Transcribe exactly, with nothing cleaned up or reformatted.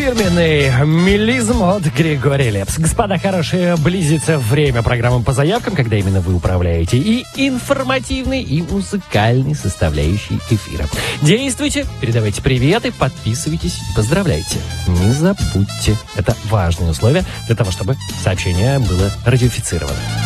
Фирменный мелизм от Григория Лепс. Господа хорошие, близится время программы по заявкам, когда именно вы управляете и информативной, и музыкальной составляющей эфира. Действуйте, передавайте приветы, подписывайтесь, поздравляйте. Не забудьте. Это важное условие для того, чтобы сообщение было радиофицировано.